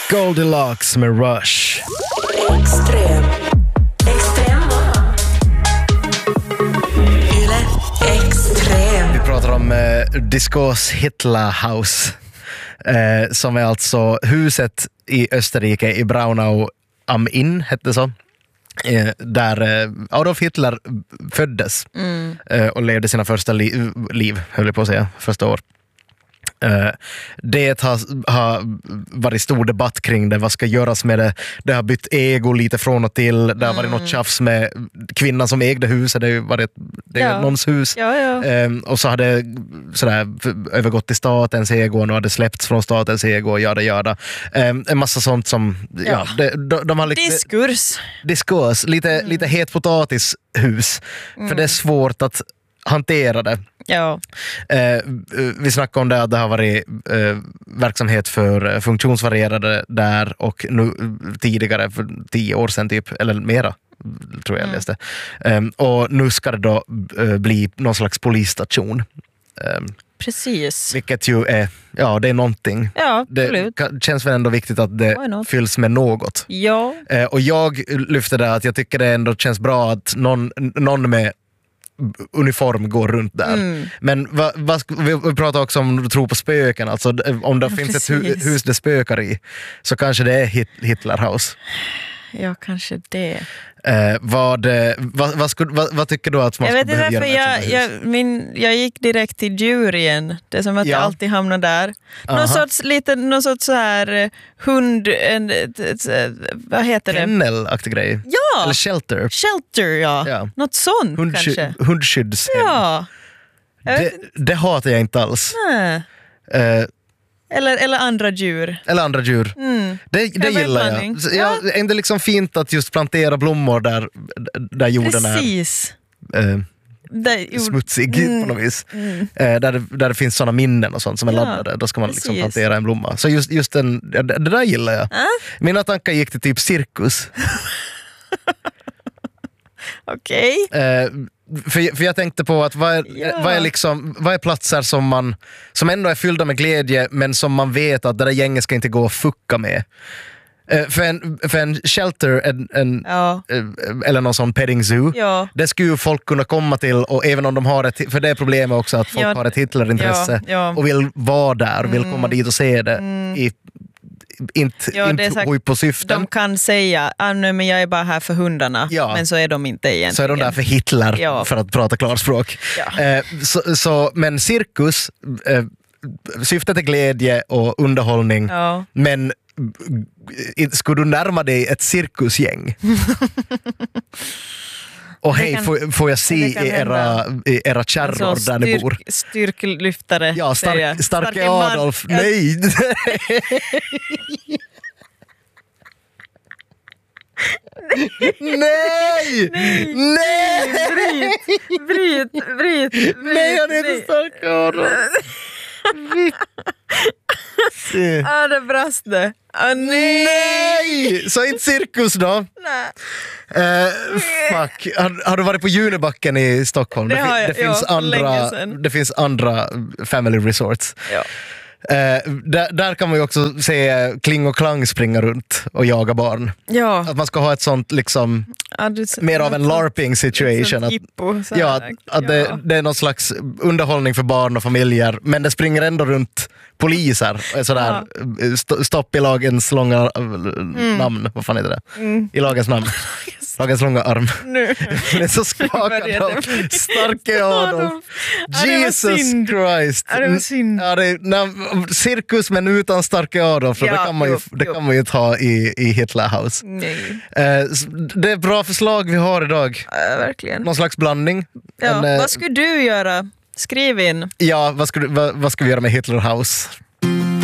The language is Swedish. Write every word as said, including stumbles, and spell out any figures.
Goldilocks med Rush. Extrem. Extrema. Yle Extrem. Vi pratar om eh, Discos Hitler House. Eh, som är alltså huset i Österrike i Braunau am Inn, hette det så. Eh, där eh, Adolf Hitler föddes mm. eh, och levde sina första li- liv, höll jag på att säga, första år. Uh, det har, har varit stor debatt kring det. Vad ska göras med det? Det har bytt ego lite från och till. Det har varit mm. något tjafs med kvinnan som ägde huset. Det har ju varit det är ja. någons hus. Ja, ja. Um, och så hade sådär övergått till statens ego och nu hade släppts från statens ego och göra göra. Um, en massa sånt som ja, ja det, de, de har lite, diskurs. Diskurs. Lite, mm. lite het potatish mm. För det är svårt att hantera det. Ja. Eh, vi snackade om det att det har varit eh, verksamhet för funktionsvarierade där och nu, tidigare för tio år sedan typ, eller mera tror jag mm. läste. Eh, och nu ska det då eh, bli någon slags polisstation. Eh, Precis. Vilket ju är, ja det är någonting. Ja, det känns väl ändå viktigt att det fylls med något. Ja. Eh, och jag lyfter det att jag tycker det ändå känns bra att någon, någon med uniform går runt där. Mm. Men va, va, vi pratar också om tro på spöken, alltså om det ja, finns precis. ett hu, hus det spökar i så kanske det är Hit, Hitler House. Ja, kanske det. Eh, vad, vad, vad, skulle, vad, vad tycker du att man jag ska behöva göra? Jag, jag, min, jag gick direkt till juryn. Det är som att ja. jag alltid hamnar där. Någon Aha. sorts, lite, någon sorts så här hund, en, ett, ett, ett, vad heter det? Kennel-aktig grej. Ja! Eller shelter. Shelter, ja. ja. Något sånt Hundsky- kanske. Hundskyddshem. Ja. Det, det hatar jag inte alls. Nej. Eh, Eller, eller andra djur. Eller andra djur. Mm. Det, det gillar jag. Ja. Ja, är det liksom fint att just plantera blommor där, där jorden Precis. är eh, där, smutsig mm. på något vis. Mm. Eh, där, det, där det finns sådana minnen och sånt som är ja. laddade. Då ska man liksom plantera en blomma. Så just, just den, det, det där gillar jag. Äh? Mina tankar gick till typ cirkus. Okej. Okay. Eh, För, för jag tänkte på att vad är, ja. vad är, liksom, vad är platser som man som ändå är fyllda med glädje men som man vet att det där gänget ska inte gå och fucka med. Uh, för, en, för en shelter en, en, ja. uh, eller någon sån petting zoo ja. det skulle ju folk kunna komma till och även om de har ett, för det är problemet också att folk ja. har ett Hitlerintresse ja. Ja. och vill vara där, vill mm. komma dit och se det mm. i inte ja, inte på syften. De kan säga ah, nej, men jag är bara här för hundarna ja. men så är de inte egentligen. Så är de där för Hitler ja. för att prata klarspråk. Ja. Eh, så, så, men cirkus eh, syftet är glädje och underhållning ja. men skulle du närma dig ett cirkusgäng och hej, kan, får, får jag se i era, i era kärror alltså, där ni bor? Styrkelyftare. Ja, stark, starke Adolf. Man. Nej! Nej! Nej! Bryt, bryt, bryt, bryt. Nej, han är inte stark Adolf. Ja, det brast det. Ah, nej. nej! Så inte cirkus då? Nej. Uh, fuck. Har, har du varit på Junibacken i Stockholm? Det, det, har jag, det, finns, ja, andra, det finns andra family resorts. Ja. Uh, där, där kan man ju också se Kling och Klang springa runt och jaga barn. Ja. Att man ska ha ett sånt liksom ja, du, mer av en larping situation. Att, hippo, ja, att, att ja. Det, det är någon slags underhållning för barn och familjer men det springer ändå runt poliser. Sådär, ja. st- stopp i lagens långa mm. namn. Vad fan heter det? Mm. I lagens namn. Lagens långa arm. Nu. Det är så skakad av starke Adolf. Jesus Christ. Ja, det var synd. Ja, det, när, cirkus men utan starke Adolf. Ja, det kan man ju, jo, det kan man ju ta i, i Hitler House. Nej. Eh, det är bra förslag vi har idag. Ja, verkligen. Någon slags blandning. Ja, en, vad skulle du göra? Skriv in. Ja, vad ska, vad, vad ska vi göra med Hitler House?